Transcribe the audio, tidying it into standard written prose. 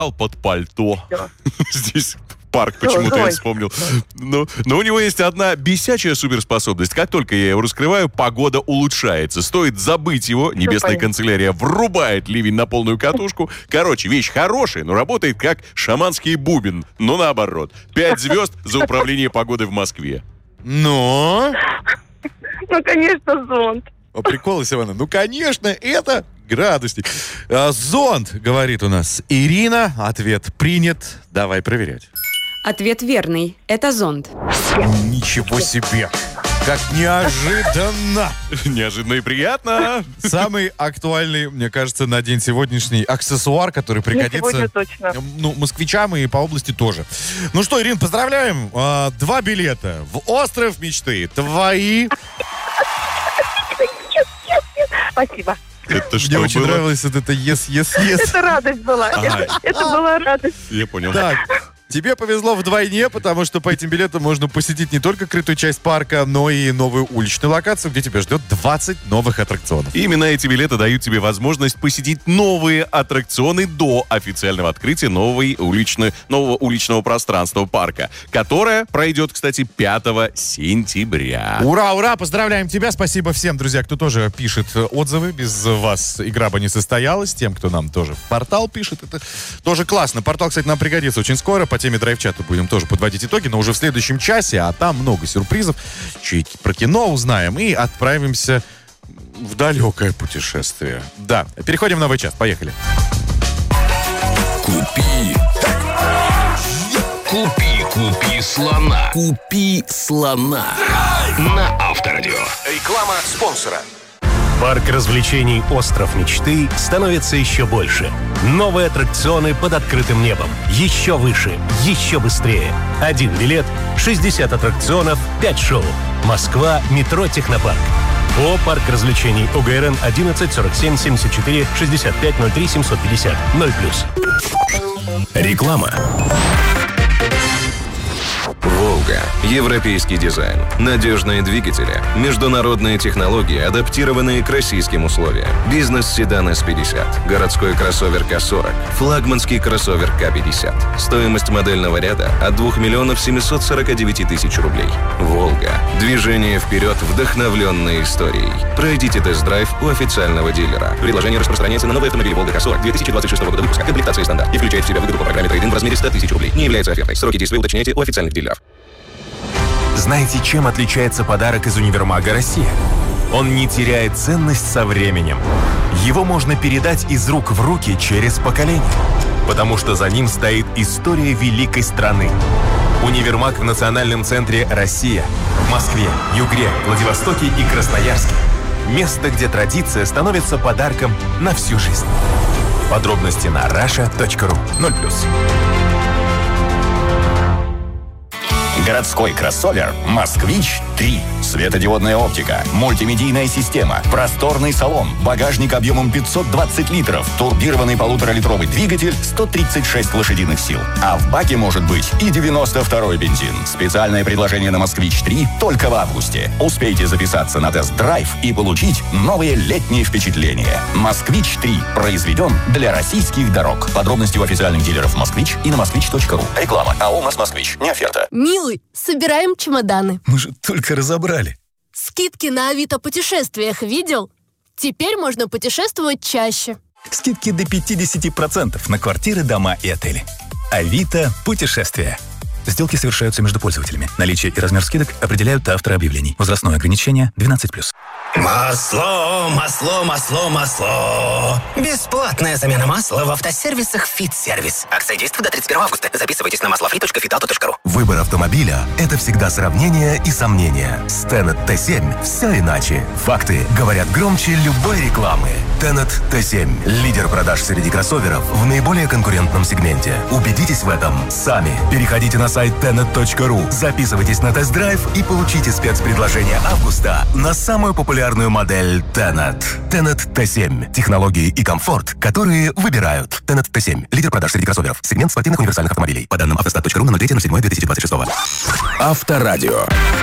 под пальто. Всё. Здесь парк почему-то я вспомнил. Но у него есть одна бесячая суперспособность. Как только я его раскрываю, погода улучшается. Стоит забыть его, небесная канцелярия врубает ливень на полную катушку. Короче, вещь хорошая, но работает как шаманский бубен. Но наоборот. 5 звезд за управление погодой в Москве. Но... Ну, конечно, зонт. Приколы, Ивана. Ну, конечно, это градусник. Зонт, говорит у нас Ирина. Ответ принят. Давай проверять. Ответ верный. Это зонт. Ничего себе. Как неожиданно. Неожиданно и приятно. Самый актуальный, мне кажется, на день сегодняшний аксессуар, который пригодится москвичам и по области тоже. Ну что, Ирин, поздравляем. 2 билета в остров мечты. Твои. Спасибо. Это что Мне очень было? нравилось вот это yes. Это радость была. Это была радость. Я понял. Так, тебе повезло вдвойне, потому что по этим билетам можно посетить не только крытую часть парка, но и новую уличную локацию, где тебя ждет 20 новых аттракционов. Именно эти билеты дают тебе возможность посетить новые аттракционы до официального открытия нового уличного пространства парка, которое пройдет, кстати, 5 сентября. Ура, ура! Поздравляем тебя! Спасибо всем, друзья, кто тоже пишет отзывы. Без вас игра бы не состоялась. Тем, кто нам тоже в портал пишет. Это тоже классно. Портал, кстати, нам пригодится очень скоро. По теме драйв-чата будем тоже подводить итоги, но уже в следующем часе, а там много сюрпризов. Еще и про кино узнаем и отправимся в далекое путешествие. Да, переходим в новый час. Поехали. Купи слона. Купи слона. На Авторадио. Реклама спонсора. Парк развлечений «Остров мечты» становится еще больше. Новые аттракционы под открытым небом. Еще выше, еще быстрее. 1 билет, 60 аттракционов, 5 шоу. Москва, метро «Технопарк». По парк развлечений ОГРН 11 47 74 65 03 750 0+. Реклама. «Волга». Европейский дизайн. Надежные двигатели. Международные технологии, адаптированные к российским условиям. Бизнес-седан С-50. Городской кроссовер К-40. Флагманский кроссовер К-50. Стоимость модельного ряда от 2 миллионов 749 тысяч рублей. «Волга». Движение вперед, вдохновленное историей. Пройдите тест-драйв у официального дилера. Предложение распространяется на новые автомобили «Волга К-40» 2026 года выпуска. Комплектация стандарт. И включает в себя выгоду по программе трейд-ин в размере 100 тысяч рублей. Не является офертой. Сроки действия уточняйте у официальных дилеров. Знаете, чем отличается подарок из универмага «Россия»? Он не теряет ценность со временем. Его можно передать из рук в руки через поколение. Потому что за ним стоит история великой страны. Универмаг в национальном центре «Россия». В Москве, Югре, Владивостоке и Красноярске. Место, где традиция становится подарком на всю жизнь. Подробности на rasha.ru. 0+. Городской кроссовер «Москвич-3». Светодиодная оптика, мультимедийная система, просторный салон, багажник объемом 520 литров, турбированный 1,5-литровый двигатель, 136 лошадиных сил. А в баке может быть и 92-й бензин. Специальное предложение на «Москвич-3» только в августе. Успейте записаться на тест-драйв и получить новые летние впечатления. «Москвич-3» произведен для российских дорог. Подробности у официальных дилеров «Москвич» и на moskvich.ru. Реклама. АО «Москвич». Не оферта. Милый, собираем чемоданы. Мы же только разобрали. Скидки на Авито путешествиях видел? Теперь можно путешествовать чаще. Скидки до 50% на квартиры, дома и отели. Авито путешествия. Сделки совершаются между пользователями. Наличие и размер скидок определяют авторы объявлений. Возрастное ограничение 12+. Масло. Бесплатная замена масла в автосервисах «Фит-сервис». Акция действует до 31 августа. Записывайтесь на maslofree.fitauto.ru. Выбор автомобиля – это всегда сравнение и сомнения. С Tenet T7 все иначе. Факты говорят громче любой рекламы. Tenet T7 – лидер продаж среди кроссоверов в наиболее конкурентном сегменте. Убедитесь в этом сами. Переходите на сайт tenet.ru, записывайтесь на тест-драйв и получите спецпредложение августа на самую популярную модель Tenet. Tenet T7. Технологии и комфорт, которые выбирают. Tenet T7. Лидер продаж среди кроссоверов. Сегмент спортивных универсальных автомобилей. По данным автостат.ру на 03.07.2026. Авторадио.